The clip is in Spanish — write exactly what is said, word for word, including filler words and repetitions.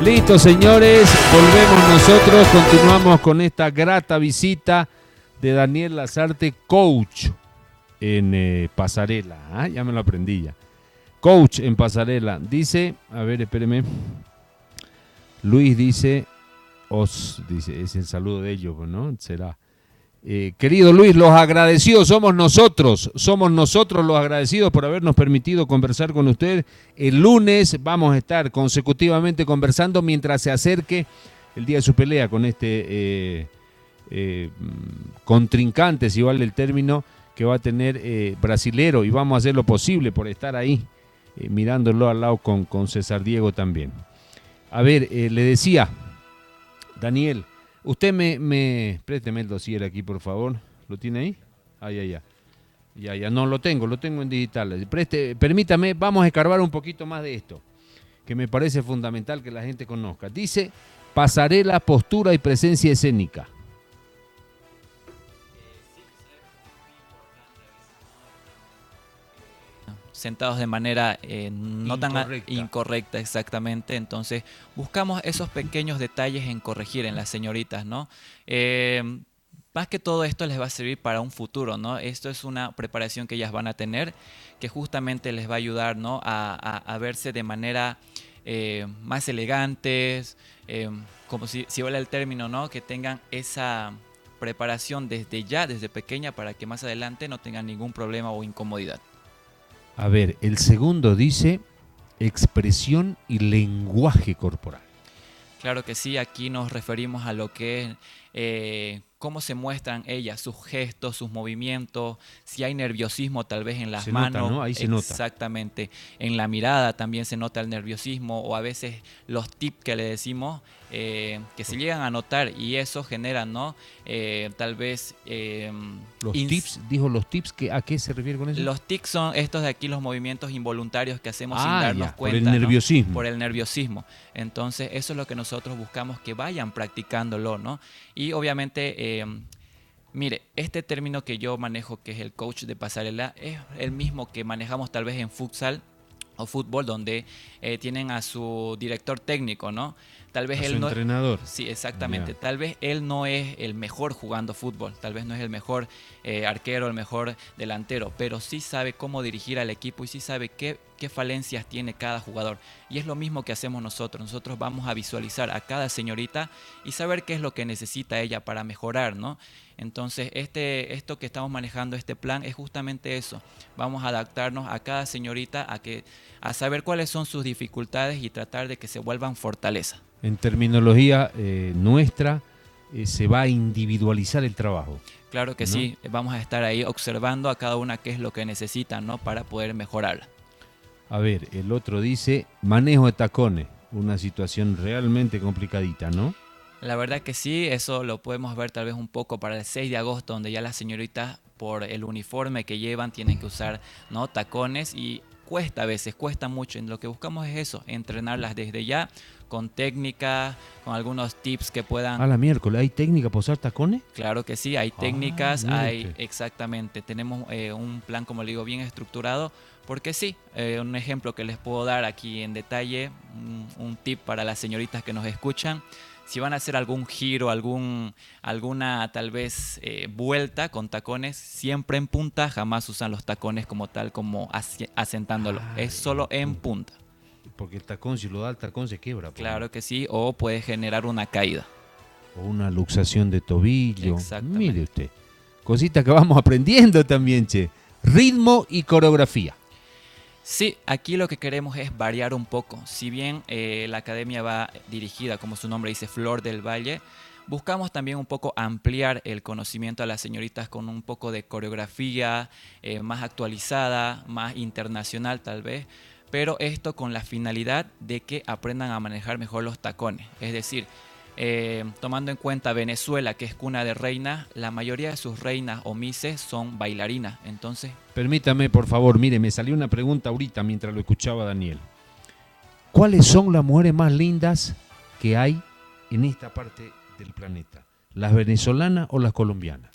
Listo, señores, volvemos nosotros, continuamos con esta grata visita de Daniel Lazarte, coach en eh, Pasarela. ¿Ah? Ya me lo aprendí ya. Coach en Pasarela. Dice, a ver, espéreme. Luis dice, os, dice, es el saludo de ellos, ¿no? Será. Eh, querido Luis, los agradecidos somos nosotros, somos nosotros los agradecidos por habernos permitido conversar con usted. El lunes vamos a estar consecutivamente conversando mientras se acerque el día de su pelea con este eh, eh, contrincante, si vale el término, que va a tener eh, brasilero, y vamos a hacer lo posible por estar ahí, eh, mirándolo al lado con, con César Diego también. A ver, eh, le decía, Daniel, usted me, me... Présteme el dossier aquí, por favor. ¿Lo tiene ahí? Ah, ya, ya. Ya, ya. No, lo tengo, lo tengo en digital. Preste, permítame, vamos a escarbar un poquito más de esto, que me parece fundamental que la gente conozca. Dice, pasarela, postura y presencia escénica. Sentados de manera eh, no Incorrecta. tan incorrecta, exactamente. Entonces buscamos esos pequeños detalles en corregir en las señoritas, ¿no? Eh, más que todo esto les va a servir para un futuro, ¿no? Esto es una preparación que ellas van a tener, que justamente les va a ayudar, ¿no? a, a, a verse de manera eh, más elegantes, eh, como si, si vale el término, ¿no? Que tengan esa preparación desde ya, desde pequeña, para que más adelante no tengan ningún problema o incomodidad. A ver, el segundo dice expresión y lenguaje corporal. Claro que sí, aquí nos referimos a lo que es eh, cómo se muestran ellas, sus gestos, sus movimientos, si hay nerviosismo tal vez en las se manos. Nota, ¿no? Ahí se exactamente. Nota. En la mirada también se nota el nerviosismo, o a veces los tips que le decimos eh, que se llegan a notar, y eso genera, ¿no? Eh, tal vez... Eh, los tips, dijo los tips, que, ¿a qué se refiere con eso? Los tics son estos de aquí, los movimientos involuntarios que hacemos ah, sin darnos ya, cuenta. Por el nerviosismo. ¿no? Por el nerviosismo. Entonces, eso es lo que nosotros buscamos, que vayan practicándolo, ¿no? Y obviamente, eh, mire, este término que yo manejo, que es el coach de pasarela, es el mismo que manejamos tal vez en futsal o fútbol, donde eh, tienen a su director técnico, ¿no? Tal vez a él su no, entrenador. Sí, exactamente. Yeah. Tal vez él no es el mejor jugando fútbol, tal vez no es el mejor eh, arquero, el mejor delantero, pero sí sabe cómo dirigir al equipo y sí sabe qué, qué falencias tiene cada jugador. Y es lo mismo que hacemos nosotros. Nosotros vamos a visualizar a cada señorita y saber qué es lo que necesita ella para mejorar, ¿no? Entonces, este, esto que estamos manejando, este plan, es justamente eso. Vamos a adaptarnos a cada señorita, a, que, a saber cuáles son sus dificultades y tratar de que se vuelvan fortaleza. En terminología eh, nuestra, eh, se va a individualizar el trabajo. Claro que ¿no? sí, vamos a estar ahí observando a cada una qué es lo que necesitan, ¿no? Para poder mejorar. A ver, el otro dice manejo de tacones, una situación realmente complicadita, ¿no? La verdad que sí, eso lo podemos ver tal vez un poco para el seis de agosto, donde ya las señoritas, por el uniforme que llevan, tienen que usar, ¿no? tacones, y cuesta a veces, cuesta mucho. Y lo que buscamos es eso, entrenarlas desde ya, con técnicas, con algunos tips que puedan... A la miércoles, ¿hay técnica para usar tacones? Claro que sí, hay técnicas, ah, hay exactamente, tenemos eh, un plan, como le digo, bien estructurado, porque sí, eh, un ejemplo que les puedo dar aquí en detalle, un, un tip para las señoritas que nos escuchan: si van a hacer algún giro, algún, alguna tal vez eh, vuelta con tacones, siempre en punta, jamás usan los tacones como tal, como asentándolo, ah, es solo en punta. Porque el tacón, si lo da el tacón, se quiebra. Claro que sí, o puede generar una caída. O una luxación de tobillo. Exactamente. Mire usted, cositas que vamos aprendiendo también, che. Ritmo y coreografía. Sí, aquí lo que queremos es variar un poco. Si bien eh, la academia va dirigida, como su nombre dice, Flor del Valle, buscamos también un poco ampliar el conocimiento a las señoritas con un poco de coreografía eh, más actualizada, más internacional tal vez, pero esto con la finalidad de que aprendan a manejar mejor los tacones. Es decir, eh, tomando en cuenta Venezuela, que es cuna de reinas, la mayoría de sus reinas o mises son bailarinas. Entonces, permítame, por favor, mire, me salió una pregunta ahorita mientras lo escuchaba Daniel. ¿Cuáles son las mujeres más lindas que hay en esta parte del planeta? ¿Las venezolanas o las colombianas?